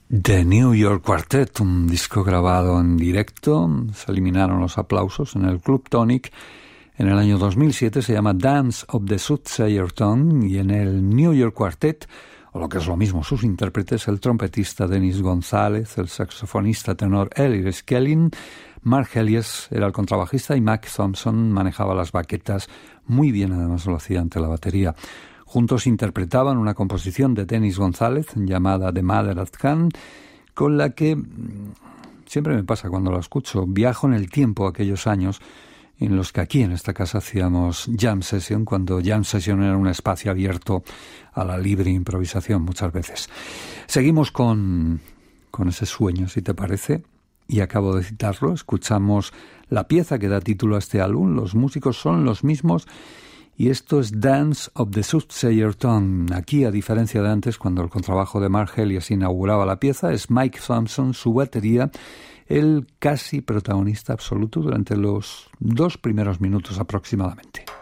The New York Quartet, un disco grabado en directo. Se eliminaron los aplausos en el Club Tonic en el año 2007. Se llama Dance of the Soothsayer Tongue, y en el New York Quartet, o lo que es lo mismo, sus intérpretes, el trompetista Dennis González, el saxofonista tenor Elliot Skelling, Mark Elias era el contrabajista y Mac Thompson manejaba las baquetas muy bien, además lo hacía ante la batería. Juntos interpretaban una composición de Dennis González llamada The Mother at Hand, con la que siempre me pasa cuando la escucho. Viajo en el tiempo, aquellos años en los que aquí en esta casa hacíamos jam session, cuando jam session era un espacio abierto a la libre improvisación muchas veces. Seguimos con ese sueño, si te parece, y acabo de citarlo. Escuchamos la pieza que da título a este álbum. Los músicos son los mismos, y esto es Dance of the Soothsayer Tongue. Aquí, a diferencia de antes, cuando el contrabajo de Mark Elias inauguraba la pieza, es Mike Thompson, su batería, el casi protagonista absoluto durante los 2 primeros minutos aproximadamente.